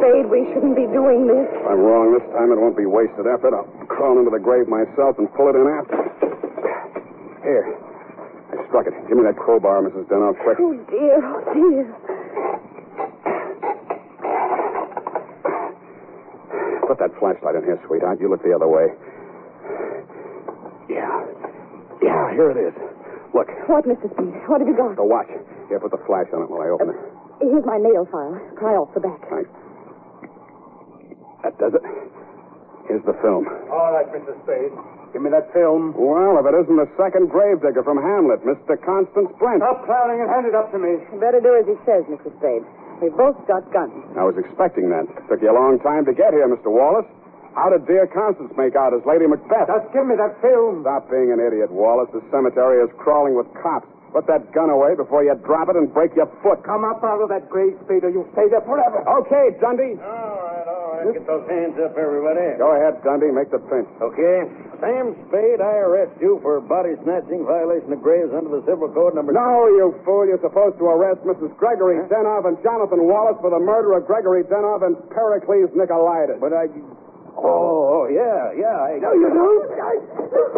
Spade, we shouldn't be doing this. If I'm wrong this time, it won't be wasted effort. I'll crawl into the grave myself and pull it in after. Here. I struck it. Give me that crowbar, Mrs. Denoff, quick. Oh, dear. Oh, dear. Put that flashlight in here, sweetheart. You look the other way. Yeah, here it is. Look. What, Mr. Spade? What have you got? The watch. Here, put the flash on it while I open it. Here's my nail file. Pry off the back. Thanks. That does it. Here's the film. All right, Mr. Spade. Give me that film. Well, if it isn't the second gravedigger from Hamlet, Mr. Constance Brent. Stop clowning and hand it up to me. You better do as he says, Mr. Spade. We've both got guns. I was expecting that. Took you a long time to get here, Mr. Wallace. How did dear Constance make out as Lady Macbeth? Just give me that film. Stop being an idiot, Wallace. The cemetery is crawling with cops. Put that gun away before you drop it and break your foot. Come up out of that grave, Spade, or you'll stay there forever. Okay, Dundee. All right. Get those hands up, everybody. Go ahead, Dundee. Make the pinch. Okay. Sam Spade, I arrest you for body snatching, violation of graves under the Civil Code number... No, you fool. You're supposed to arrest Mrs. Gregory Denoff and Jonathan Wallace for the murder of Gregory Denoff and Pericles Nicolaitis. But I... Oh, yeah. No, you don't.